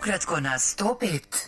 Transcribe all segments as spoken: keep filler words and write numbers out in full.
Ukratko na sto pet.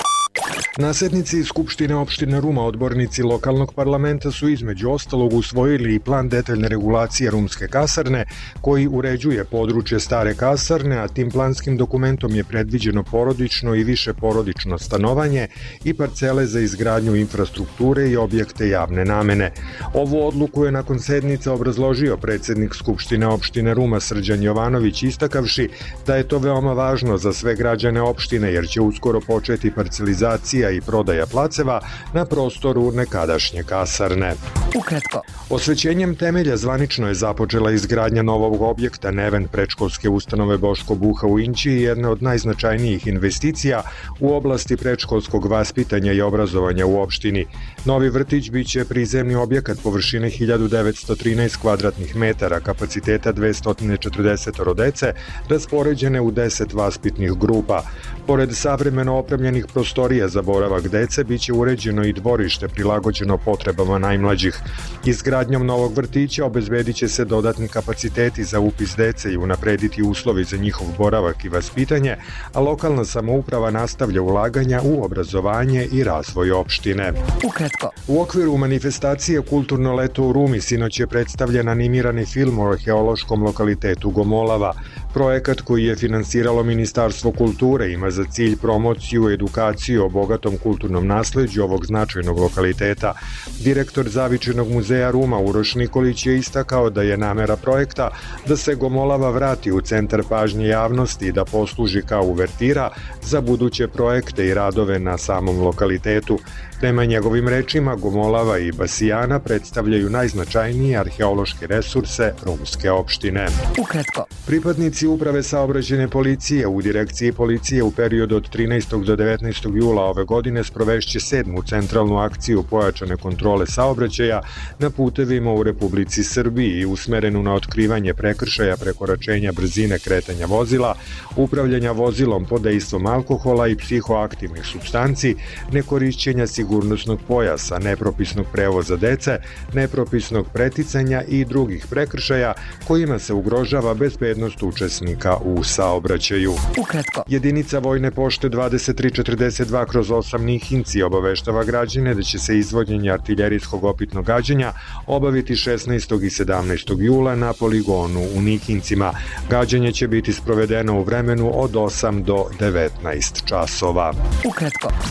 Na sednici Skupštine opštine Ruma odbornici lokalnog parlamenta su između ostalog usvojili i plan detaljne regulacije rumske kasarne koji uređuje područje stare kasarne, a tim planskim dokumentom je predviđeno porodično i više porodično stanovanje i parcele za izgradnju infrastrukture i objekte javne namene. Ovu odluku je nakon sednice obrazložio predsednik Skupštine opštine Ruma Srđan Jovanović, istakavši da je to veoma važno za sve građane opštine jer će uskoro početi parcelizacija i prodaja placeva na prostoru nekadašnje kasarne. Ukratko. Osvećenjem temelja zvanično je započela izgradnja novog objekta Neven predškolske ustanove Boško Buha u Inđiji, jedna od najznačajnijih investicija u oblasti predškolskog vaspitanja i obrazovanja u opštini. Novi vrtić biće prizemni objekat površine hiljadu devetsto trinaest kvadratnih metara, kapaciteta dvesta četrdeset dece, raspoređene u deset vaspitnih grupa. Pored savremeno opremljenih prostorija za boravak dece, biće uređeno i dvorište prilagođeno potrebama najmlađih. Izgradnjom novog vrtića obezbedit će se dodatni kapaciteti za upis dece i unaprediti uslovi za njihov boravak i vaspitanje, a lokalna samouprava nastavlja ulaganja u obrazovanje i razvoj opštine. Ukratko. U okviru manifestacije Kulturno leto u Rumi sinoć je predstavljen animirani film o arheološkom lokalitetu Gomolava. Projekat koji je finansiralo Ministarstvo kulture ima za cilj promociju i edukaciju o bogatom kulturnom nasleđu ovog značajnog lokaliteta. Direktor Zavičajnog muzeja Ruma Uroš Nikolić je istakao da je namera projekta da se Gomolava vrati u centar pažnje javnosti i da posluži kao uvertira za buduće projekte i radove na samom lokalitetu. Prema njegovim rečima, Gomolava i Basijana predstavljaju najznačajnije arheološke resurse rumske opštine. Ukratko. Pripadnici Uprave saobraćajne policije u Direkciji policije u periodu od trinaestog do devetnaestog jula ove godine sprovešće sedmu centralnu akciju pojačane kontrole saobraćaja na putevima u Republici Srbiji usmerenu na otkrivanje prekršaja prekoračenja brzine kretanja vozila, upravljanja vozilom pod dejstvom alkohola i psihoaktivnih supstanci, nekorišćenja sigurnosnog pojasa, nepropisnog prevoza dece, nepropisnog preticanja i drugih prekršaja kojima se ugrožava bezbednost učesnika u saobraćaju. Ukratko. Jedinica Vojne pošte dvadeset tri četrdeset dva kroz osam Nihinci obaveštava građane da će se izvođenje artiljerijskog opitnog gađanja obaviti šesnaestog i sedamnaestog jula na poligonu u Nihincima. Gađanje će biti sprovedeno u vremenu od osam do devetnaest časova. Ukratko.